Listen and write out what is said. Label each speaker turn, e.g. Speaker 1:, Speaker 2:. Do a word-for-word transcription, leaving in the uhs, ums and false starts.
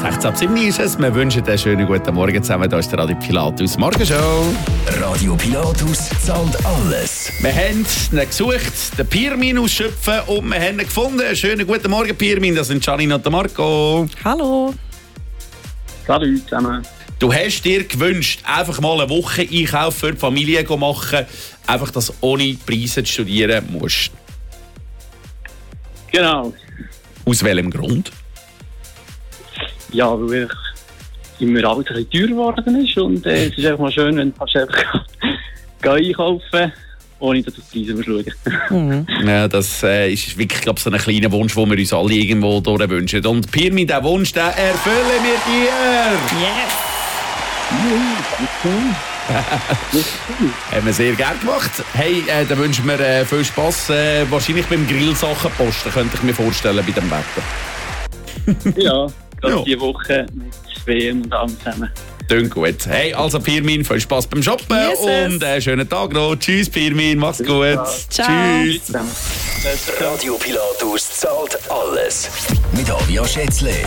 Speaker 1: sechzehn ab sieben ist es. Wir wünschen einen schönen guten Morgen zusammen. Da ist der Radio Pilatus Morgenshow.
Speaker 2: Radio Pilatus zahlt alles.
Speaker 1: Wir haben ihn gesucht, den Pirmin aus Schöpfen, und wir haben ihn gefunden. Schönen guten Morgen, Pirmin. Das sind Janine und Marco.
Speaker 3: Hallo.
Speaker 4: Salut zusammen.
Speaker 1: Du hast dir gewünscht, einfach mal eine Woche Einkauf für die Familie zu machen, einfach, dass du ohne Preise studieren musst.
Speaker 4: Genau.
Speaker 1: Aus welchem Grund?
Speaker 4: Ja, weil ich immer alles ein bisschen teurer geworden ist und äh, es ist einfach mal schön, wenn du kannst einfach einkaufen, ohne dass du die Preise schauen.
Speaker 3: Mhm.
Speaker 1: Ja, das äh, ist wirklich, glaube ich, so ein kleiner Wunsch, den wir uns alle irgendwo wünschen. Und Pirmin, diesen Wunsch, den erfüllen wir dir!
Speaker 3: Yes!
Speaker 1: Haben wir sehr gerne gemacht. Hey, äh, dann wünschen wir äh, viel Spass. Äh, wahrscheinlich beim Grillsachen posten, könnte ich mir vorstellen, bei dem Wetter.
Speaker 4: Ja, gerade
Speaker 1: Ja.
Speaker 4: diese Woche mit W M und allem zusammen.
Speaker 1: Klingt gut. Hey, also Pirmin, viel Spass beim Shoppen
Speaker 3: Yes, yes.
Speaker 1: und einen schönen Tag noch. Tschüss, Pirmin, mach's gut.
Speaker 3: Ciao.
Speaker 1: Tschüss.
Speaker 4: Zusammen.
Speaker 2: Radio Pilatus zahlt alles. Mit Alia Schätzle.